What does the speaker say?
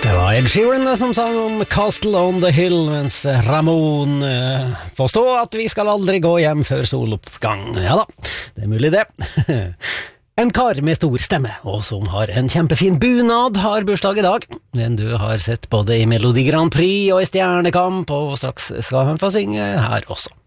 Det var Ed Sheeran som sang om Castle on the Hill, mens Ramon påstod at vi skal aldri gå hjem før soloppgang. Ja da, det er mulig det. En kar med stor stemme, og som har en kjempefin bunad, har bursdag i dag. Den du har sett både i Melodi Grand Prix og i Stjernekamp, og straks skal han få synge her også.